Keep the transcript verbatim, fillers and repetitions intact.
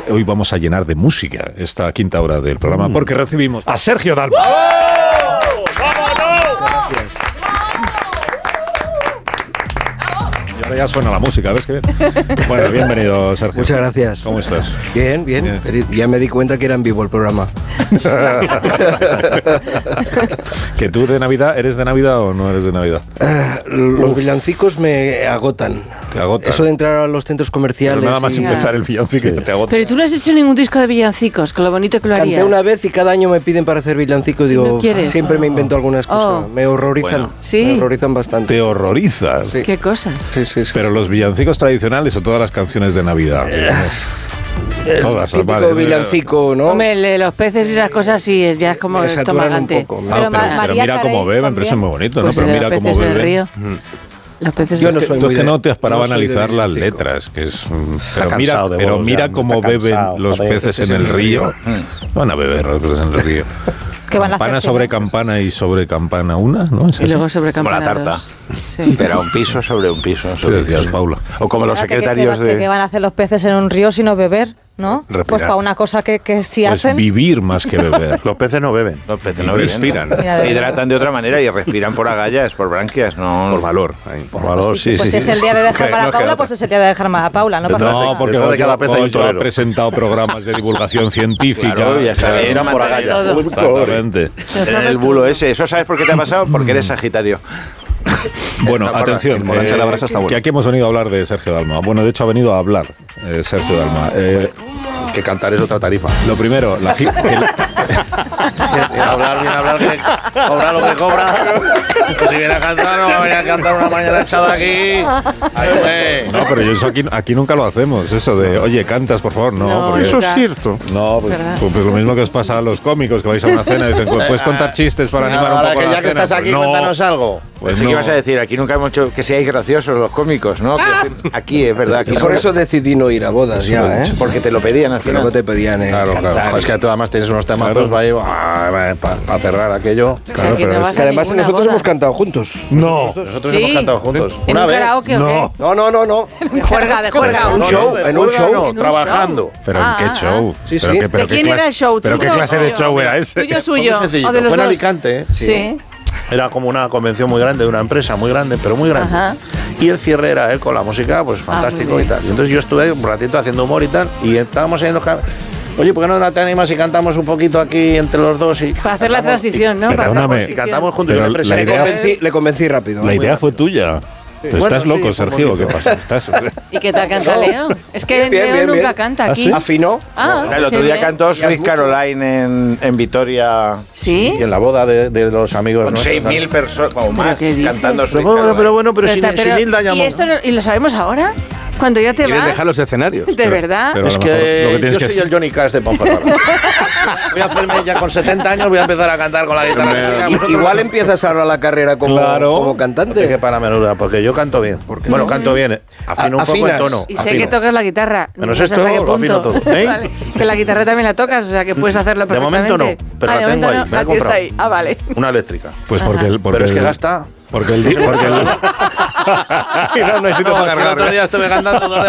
hoy vamos a llenar de música esta quinta hora del programa, porque recibimos a Sergio Dalma. Ahora ya suena la música, ¿ves qué bien? Bueno, bienvenido, Sergio. Muchas gracias. ¿Cómo estás? Bien, bien, bien. Ya me di cuenta que era en vivo el programa. ¿Que tú de Navidad, eres de Navidad o no eres de Navidad? Uh, los Uf. villancicos me agotan. Te agotan. Eso de entrar a los centros comerciales. Pero nada más y... empezar el villancico te agota. Pero tú no has hecho ningún disco de villancicos, con lo bonito que lo harías. Canté una vez y cada año me piden para hacer villancicos y digo, ¿No quieres? siempre me invento algunas cosas. Oh. Me horrorizan. Bueno. ¿Sí? Me horrorizan bastante. ¿Te horrorizas? Sí. ¿Qué cosas? Sí, sí, sí. Pero los villancicos tradicionales o todas las canciones de Navidad. El todas, típico vale. villancico, ¿no? Hombre, el de los peces y esas cosas sí, es, ya es como Me saturan estomagante. un poco. Ah, pero, pero, pero mira cómo beben, pero eso es muy bonito, pues ¿no? Pero mira los cómo peces beben. del río. Los peces Yo no del soy Tú muy es que de, no te has parado no a analizar las villancico. letras, que es... mm, Está Pero mira, cansado de pero vos, mira ya, cómo está beben cansado, los joder, peces peces en el en el río. río. Van a beber los peces en el río. ¿Qué van a Campana hacer? sobre campana y sobre campana una, ¿no? ¿Es Y así? luego sobre Como la campana tarta. dos. Sí. Pero un piso sobre un piso. ¿Qué Sobre decías, Paula? O como los Espérate, secretarios ¿qué, qué, de... ¿Qué van a hacer los peces en un río sino beber? ¿No? Respirar. Pues para una cosa que, que sí Pues hacen. vivir más que beber. Los peces no beben. Los peces no beben. respiran. Mira, Se hidratan de otra manera y respiran por agallas, por branquias, no Por valor. Por valor, sí, Pues sí. si es el día de dejar Que para no queda Paula, otra. pues es el día de dejar más a Paula, no pasa No, nada. porque Detrás de cada Goyo- pez hay un Goyo ha torero. presentado programas de divulgación científica. Claro, ya está bien. Irán por agalla. Todo. Exactamente. En el bulo ese. ¿Eso sabes por qué te ha pasado? Porque eres Sagitario. Bueno, atención, el volante eh, de la brasa está bueno. que aquí hemos venido a hablar de Sergio Dalma. Bueno, de hecho ha venido a hablar eh, Sergio Dalma. Eh, Que cantar es otra tarifa. lo primero, la, gi- el- hablar, viene a hablar que cobra lo que cobra. Si viene a cantar, no va a venir a cantar una mañana echada aquí. Ay, hombre. no, pero yo eso aquí, aquí nunca lo hacemos, eso de, oye, cantas, por favor, no. No, porque- eso es cierto. No, pues, ¿Verdad? pues lo mismo que os pasa a los cómicos que vais a una cena y dicen, pues, ¿puedes contar chistes para animar un Ahora poco que la ya que cena? estás aquí, Pues no, cuéntanos algo. pues Pensé no. que ibas a decir, aquí nunca hemos hecho que seáis graciosos los cómicos, ¿no? Que aquí es verdad. Aquí Por no- eso decidí no ir a bodas Eso lo he ya, ¿eh? dicho. Porque te lo pedían al Que final. luego te pedían eh, Claro, cantar. claro. Es que tú además tienes unos temazos para cerrar aquello. O sea, Claro, que pero no es- vas Que a además ninguna nosotros boda. hemos cantado juntos. No. Nosotros Sí. hemos cantado juntos. ¿En Una un vez. karaoke o No. No, no, no, no. qué? De juerga, de juerga. un No, show, no, de en un juerga show. no, En un trabajando. ¿Pero Ah, en qué ah, show? Sí, ¿Pero sí. qué, pero ¿De qué quién clase- era el show? ¿Pero qué ¿Tuyo o clase de suyo? show era ese? ¿Tuyo Fue suyo? muy sencillito. ¿O de los Fue en dos? Alicante, ¿eh? Sí. Era como una convención muy grande de una empresa muy grande, pero muy grande. Ajá. Y el cierre era él con la música, pues fantástico muy y bien. tal. Y entonces yo estuve un ratito haciendo humor y tal, y estábamos ahí en los cam- Oye, ¿por qué no te animas y cantamos un poquito aquí entre los dos? Y Para hacer la cantamos- transición, ¿no? Para hacer la Perdóname. Y transición. cantamos juntos. Pero y una empresa la Le idea- convencí, le convencí rápido. La idea fue tuya. Pero Bueno, estás sí, loco, fue Sergio, ¿qué bonito. pasa? Estás... ¿Y qué tal canta Leo? Es que Bien, bien, Leo bien, nunca bien. canta ¿Ah, aquí. sí? ¿Afinó? Ah, El otro qué día bien. cantó Ya es Sweet mucho. Caroline en, en Vitoria ¿Sí? Y en la boda de, de los amigos con nuestros, seis mil personas o más qué dices? cantando Pero Sweet bueno, pero Caroline. bueno, pero sin, está- sin Hilda ya ¿Y, mo- esto lo, ¿Y lo sabemos ahora? Cuando ya te ¿Quieres vas. dejar los escenarios? ¿De verdad? pero- Es a lo que, mejor lo que tienes yo que soy hacer- el Johnny Cash de Ponferrada. Voy a hacerme ya con setenta años, voy a empezar a cantar con la guitarra. eléctrica. I- Vosotros- Igual empiezas ahora la carrera como, Claro. como Porque cantante. que para menuda, porque yo canto bien. Bueno, canto bien, eh. afino un poco el Afinas. tono. Y sé afino. que tocas la guitarra. Menos No sé esto, hasta qué lo afino punto. todo, ¿eh? Vale. Que la guitarra también la tocas, o sea que puedes hacerlo De momento perfectamente. no, pero Ah, la de tengo momento ahí, no, me la he la tienes comprado. ahí. Ah, vale. Una eléctrica. Pues porque el... Porque Pero es que el- gasta. Porque el... di- Porque el No, es que el otro día estuve cantando dos de